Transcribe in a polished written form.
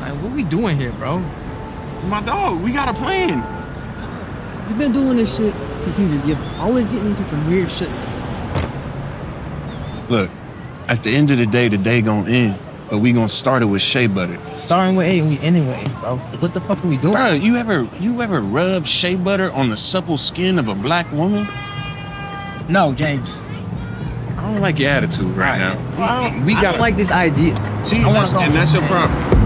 Like, what we doing here, bro? My dog, we got a plan. He's been doing this shit since he was young. Always getting into some weird shit. Look, at the end of the day gonna end, but we gonna start it with shea butter. Starting with A and we anyway, bro. What the fuck are we doing? Bro, you ever rub shea butter on the supple skin of a black woman? No, James. I don't like your attitude right now. I don't like this idea. See, that's your problem.